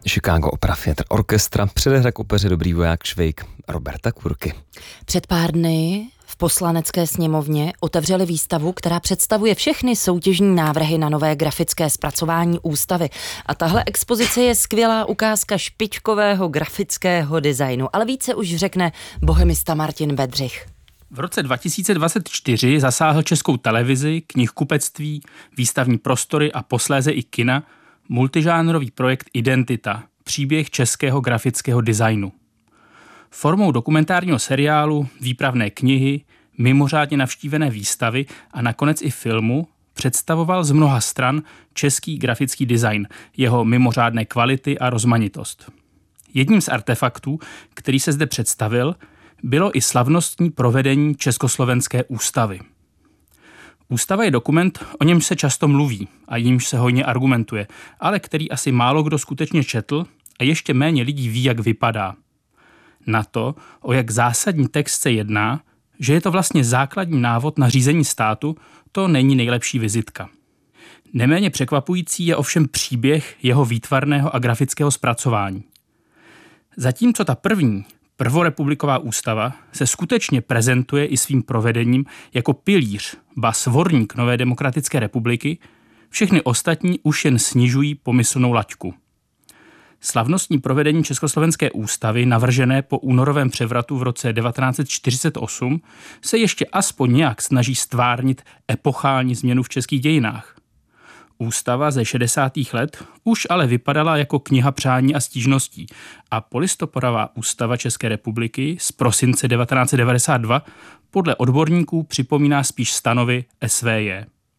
Chicago Opera Theatre Orchestra předehra k opeře Dobrý voják Švejk Roberta Kurky. Před pár dny v Poslanecké sněmovně otevřeli výstavu, která představuje všechny soutěžní návrhy na nové grafické zpracování ústavy. A tahle expozice je skvělá ukázka špičkového grafického designu, ale více už řekne bohemista Martin Bedřich. V roce 2024 zasáhl Českou televizi, knihkupectví, výstavní prostory a posléze i kina multižánrový projekt Identita, příběh českého grafického designu. Formou dokumentárního seriálu, výpravné knihy, mimořádně navštívené výstavy a nakonec i filmu představoval z mnoha stran český grafický design, jeho mimořádné kvality a rozmanitost. Jedním z artefaktů, který se zde představil, bylo i slavnostní provedení Československé ústavy. Ústava je dokument, o němž se často mluví a jímž se hojně argumentuje, ale který asi málo kdo skutečně četl a ještě méně lidí ví, jak vypadá. Na to, o jak zásadní text se jedná, že je to vlastně základní návod na řízení státu, to není nejlepší vizitka. Neméně překvapující je ovšem příběh jeho výtvarného a grafického zpracování. Zatímco ta prvorepubliková ústava se skutečně prezentuje i svým provedením jako pilíř, ba svorník nové demokratické republiky, všechny ostatní už jen snižují pomyslnou laťku. Slavnostní provedení Československé ústavy, navržené po únorovém převratu v roce 1948, se ještě aspoň nějak snaží stvárnit epochální změnu v českých dějinách. Ústava ze 60. let už ale vypadala jako kniha přání a stížností a polistopadová ústava České republiky z prosince 1992 podle odborníků připomíná spíš stanovy SVJ.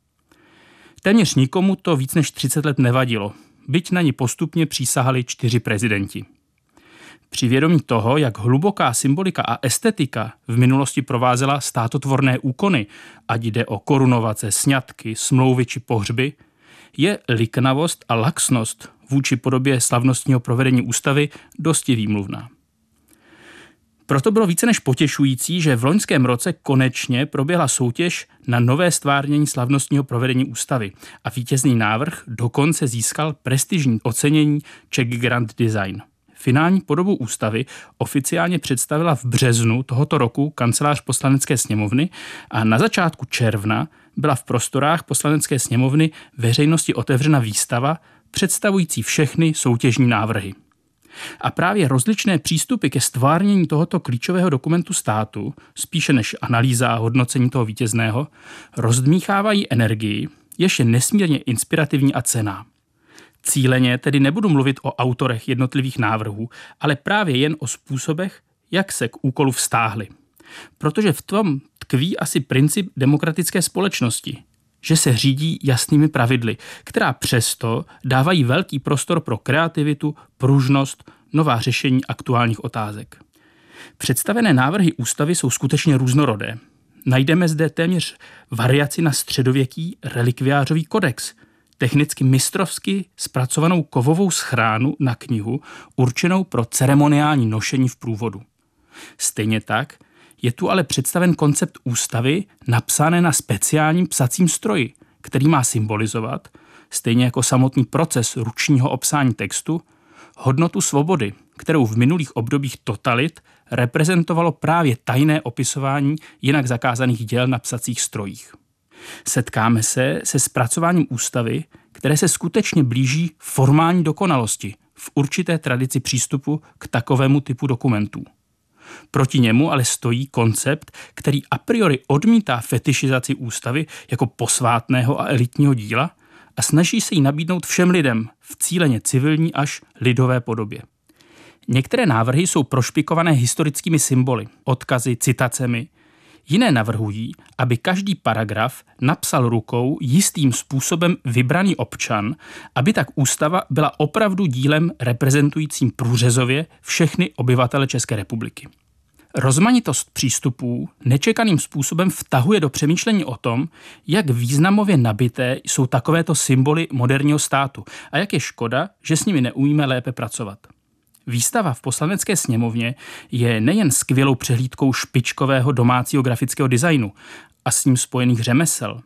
Téměř nikomu to víc než 30 let nevadilo, byť na ní postupně přísahali 4 prezidenti. Při vědomí toho, jak hluboká symbolika a estetika v minulosti provázela státotvorné úkony, ať jde o korunovace, sňatky, smlouvy či pohřby, je liknavost a laxnost vůči podobě slavnostního provedení ústavy dosti výmluvná. Proto bylo více než potěšující, že v loňském roce konečně proběhla soutěž na nové stvárnění slavnostního provedení ústavy a vítězný návrh dokonce získal prestižní ocenění Czech Grand Design. Finální podobu ústavy oficiálně představila v březnu tohoto roku kancelář Poslanecké sněmovny a na začátku června byla v prostorách Poslanecké sněmovny veřejnosti otevřena výstava představující všechny soutěžní návrhy. A právě rozličné přístupy ke stvárnění tohoto klíčového dokumentu státu, spíše než analýza a hodnocení toho vítězného, rozdmíchávají energii, jež je nesmírně inspirativní a cenná. Cíleně tedy nebudu mluvit o autorech jednotlivých návrhů, ale právě jen o způsobech, jak se k úkolu vztáhli. Protože v tom tkví asi princip demokratické společnosti, že se řídí jasnými pravidly, která přesto dávají velký prostor pro kreativitu, pružnost, nová řešení aktuálních otázek. Představené návrhy ústavy jsou skutečně různorodé. Najdeme zde téměř variaci na středověký relikviářový kodex, technicky mistrovsky zpracovanou kovovou schránu na knihu určenou pro ceremoniální nošení v průvodu. Stejně tak je tu ale představen koncept ústavy napsané na speciálním psacím stroji, který má symbolizovat, stejně jako samotný proces ručního obsání textu, hodnotu svobody, kterou v minulých obdobích totalit reprezentovalo právě tajné opisování jinak zakázaných děl na psacích strojích. Setkáme se zpracováním ústavy, které se skutečně blíží formální dokonalosti v určité tradici přístupu k takovému typu dokumentů. Proti němu ale stojí koncept, který a priori odmítá fetišizaci ústavy jako posvátného a elitního díla a snaží se ji nabídnout všem lidem v cíleně civilní až lidové podobě. Některé návrhy jsou prošpikované historickými symboly, odkazy, citacemi. Jiné navrhují, aby každý paragraf napsal rukou jistým způsobem vybraný občan, aby tak ústava byla opravdu dílem reprezentujícím průřezově všechny obyvatele České republiky. Rozmanitost přístupů nečekaným způsobem vtahuje do přemýšlení o tom, jak významově nabité jsou takovéto symboly moderního státu a jak je škoda, že s nimi neumíme lépe pracovat. Výstava v Poslanecké sněmovně je nejen skvělou přehlídkou špičkového domácího grafického designu a s ním spojených řemesel,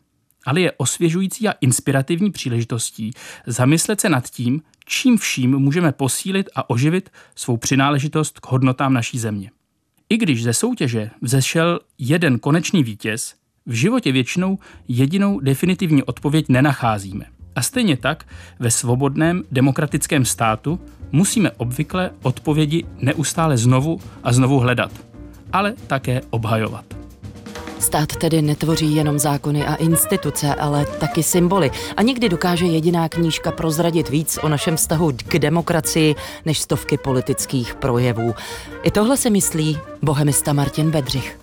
ale je osvěžující a inspirativní příležitostí zamyslet se nad tím, čím vším můžeme posílit a oživit svou přináležitost k hodnotám naší země. I když ze soutěže vzešel jeden konečný vítěz, v životě většinou jedinou definitivní odpověď nenacházíme. A stejně tak ve svobodném demokratickém státu musíme obvykle odpovědi neustále znovu a znovu hledat, ale také obhajovat. Stát tedy netvoří jenom zákony a instituce, ale taky symboly. A někdy dokáže jediná knížka prozradit víc o našem vztahu k demokracii než stovky politických projevů. I tohle si myslí bohemista Martin Bedřich.